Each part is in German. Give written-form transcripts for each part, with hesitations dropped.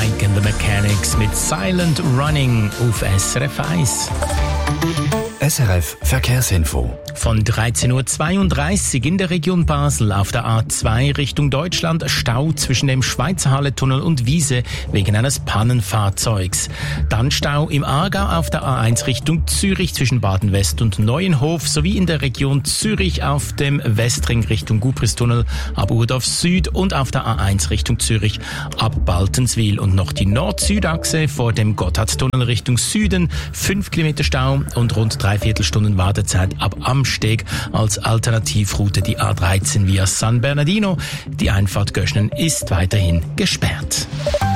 Mike and the Mechanics mit Silent Running auf SRF 1. SRF Verkehrsinfo. Von 13.32 Uhr in der Region Basel auf der A2 Richtung Deutschland Stau zwischen dem Schweizer Hallentunnel und Wiese wegen eines Pannenfahrzeugs. Dann Stau im Aargau auf der A1 Richtung Zürich zwischen Baden-West und Neuenhof sowie in der Region Zürich auf dem Westring Richtung Gubristunnel ab Urdorf Süd und auf der A1 Richtung Zürich ab Baltenswil. Und noch die Nord-Süd-Achse vor dem Gotthardtunnel Richtung Süden 5 Kilometer Stau und rund 3/4 Stunden Wartezeit ab Amsteg als Alternativroute die A13 via San Bernardino. Die Einfahrt Göschnen ist weiterhin gesperrt.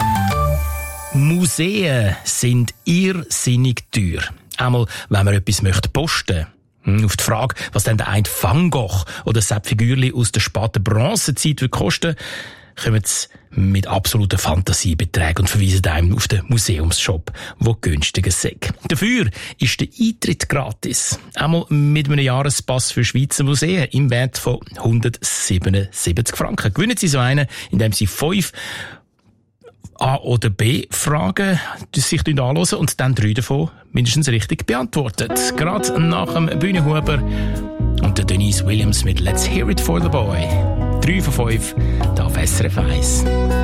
Museen sind irrsinnig teuer. Einmal, wenn man etwas posten möchte. Auf die Frage, was denn der ein Van Gogh oder Sepp Figürli aus der späten Bronzezeit kosten, kommen sie mit absoluten Fantasiebeträgen und verweisen einem auf den Museumsshop, wo günstiger ist. Dafür ist der Eintritt gratis. Einmal mit einem Jahrespass für Schweizer Museen im Wert von 177 Franken. Gewinnen Sie so einen, indem Sie 5 A- oder B-Fragen sich anhören und dann 3 davon mindestens richtig beantwortet. Gerade nach dem Bühnenhuber und der Denise Williams mit Let's Hear It for the Boy. 3 von 5 da auf SRF 1.